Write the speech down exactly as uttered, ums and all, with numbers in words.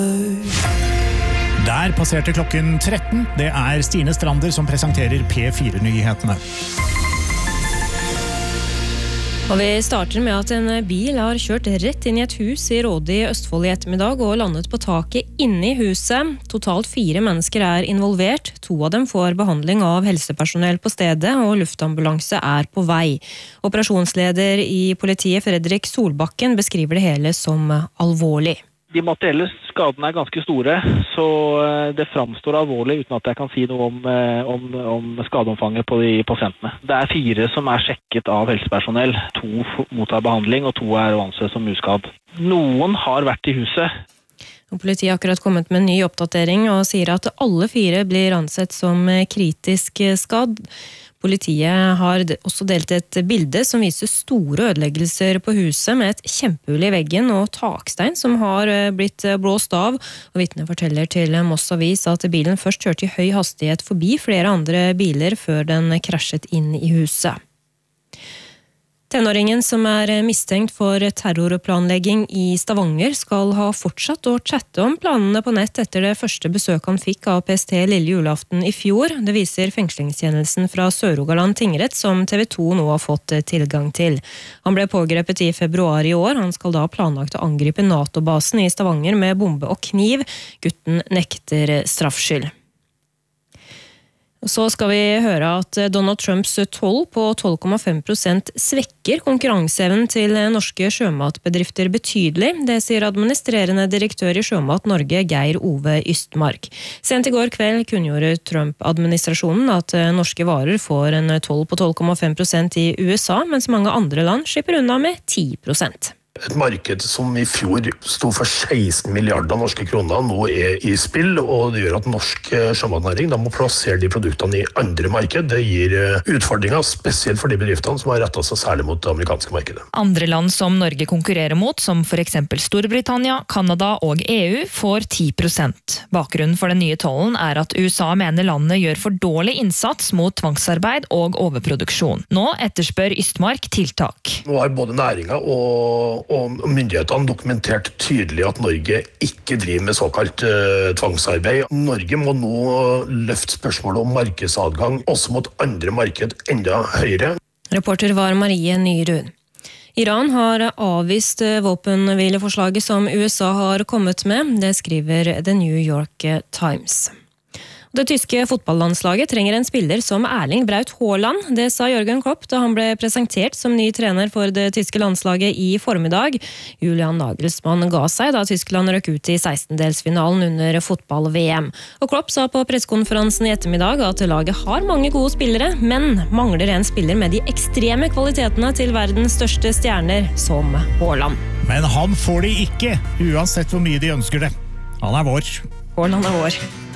Der passerte klokken tretten. Det er Stine Strander som presenterer P fire-nyhetene. Og vi starter med at en bil har kjørt rett inn i et hus i Råde i Østfold i ettermiddag og landet på taket inne i huset. Totalt fire mennesker er involvert. To av dem får behandling av helsepersonell på stedet, og luftambulanse er på vei. Operasjonsleder i politiet Fredrik Solbakken beskriver det hele som alvorlig. De materielle skadene er ganske store, så det framstår alvorlig uten at jeg kan si noe om, om, om skadeomfanget på de pasientene. Det er fire som er sjekket av helsepersonell. To mottar behandling, og to er å anse som uskadd. Noen har vært i huset. Og politiet har akkurat kommet med en ny oppdatering og sier at alle fire blir ansett som kritisk skadd. Politiet har også delt et bilde som viser store ødeleggelser på huset med et kjempehull i veggen og takstein som har blitt blåst av. Og vitner forteller til Moss Avis at bilen først kjørte i høy hastighet forbi flere andre biler før den krasjet inn i huset. Tenåringen som er mistenkt for terrorplanlegging i Stavanger skal ha fortsatt å chatte om planene på nett etter det første besøk han fikk av P S T lille julaften i fjor. Det viser fengslingstjenesten fra Sør-Rogaland tingrett som T V to nå har fått tilgang til. Han ble pågrepet i februar i år. Han skal da planlagt å angripe NATO-basen i Stavanger med bombe og kniv. Gutten nekter straffskyld. Så skal vi høre at Donald Trumps toll på tolv komma fem prosent svekker konkurranseevnen til norske sjømatbedrifter betydelig. Det sier administrerende direktør i Sjømat Norge, Geir Ove Ystmark. Sent i går kveld kunngjorde Trump-administrasjonen at norske varer får en toll på tolv komma fem prosent i U S A, mens mange andre land slipper unna med ti prosent. Et marked som i fjor sto for seksten milliarder norske kroner nå er i spill, og det gjør at norsk sjømatnæring da må plassere de produktene i andre marked. Det gir utfordringer, spesielt for de bedriftene som har rettet seg særlig mot det amerikanske markedet. Andre land som Norge konkurrerer mot, som for eksempel Storbritannia, Kanada og E U, får ti prosent. Bakgrunnen for den nye tollen er at U S A mener landet gjør for dårlig innsats mot tvangsarbeid og overproduksjon. Nå etterspør Ystmark tiltak. Nå har både næringen og og myndighetene dokumentert tydelig at Norge ikke driver med såkalt uh, tvangsarbeid. Norge må nå løfte spørsmålet om markedsadgang også mot andre marked enda høyere. Reporter var Marie Nyrud. Iran har avvist våpenhvileforslaget som U S A har kommet med. Det skriver The New York Times. Det tyske fotballandslaget trenger en spiller som Erling Braut Haaland. Det sa Jørgen Klopp da han ble presentert som ny trener for det tyske landslaget i formiddag. Julian Nagelsmann ga seg da Tyskland røk ut i sekstendelsfinalen under fotball-V M. Og Klopp sa på pressekonferansen i ettermiddag at laget har mange gode spillere, men mangler en spiller med de ekstreme kvalitetene til verdens største stjerner, som Haaland. Men han får de ikke, uansett hvor mye de ønsker det. Han er vår. Haaland er vår.